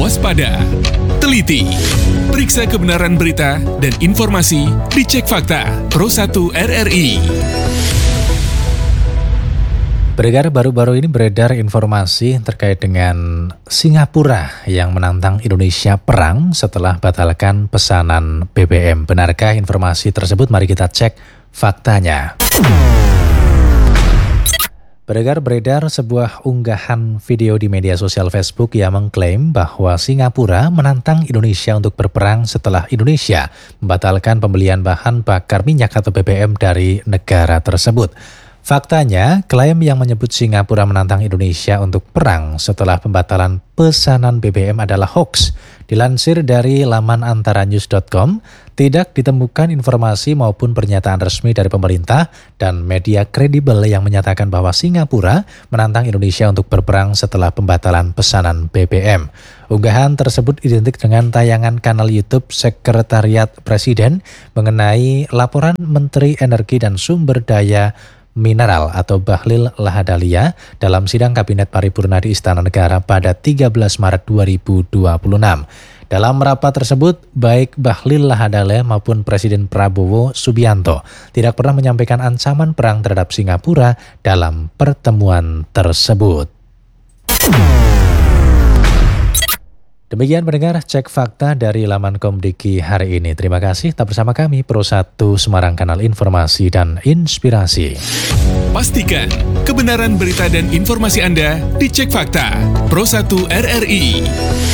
waspada, teliti, periksa kebenaran berita dan informasi di Cek Fakta Pro 1 RRI. Baru-baru ini beredar informasi terkait dengan Singapura yang menantang Indonesia perang setelah batalkan pesanan BBM. Benarkah informasi tersebut? Mari kita cek faktanya. Beredar sebuah unggahan video di media sosial Facebook yang mengklaim bahwa Singapura menantang Indonesia untuk berperang setelah Indonesia membatalkan pembelian bahan bakar minyak atau BBM dari negara tersebut. Faktanya, klaim yang menyebut Singapura menantang Indonesia untuk perang setelah pembatalan pesanan BBM adalah hoax. Dilansir dari laman antaranews.com, tidak ditemukan informasi maupun pernyataan resmi dari pemerintah dan media kredibel yang menyatakan bahwa Singapura menantang Indonesia untuk berperang setelah pembatalan pesanan BBM. Unggahan tersebut identik dengan tayangan kanal YouTube Sekretariat Presiden mengenai laporan Menteri Energi dan Sumber Daya Mineral atau Bahlil Lahadalia dalam sidang Kabinet Paripurna di Istana Negara pada 13 Maret 2026. Dalam rapat tersebut, baik Bahlil Lahadalia maupun Presiden Prabowo Subianto tidak pernah menyampaikan ancaman perang terhadap Singapura dalam pertemuan tersebut. Demikian pendengar Cek Fakta dari laman Komdiki hari ini. Terima kasih tetap bersama kami Pro 1 Semarang, kanal informasi dan inspirasi. Pastikan kebenaran berita dan informasi Anda di Cek Fakta Pro 1 RRI.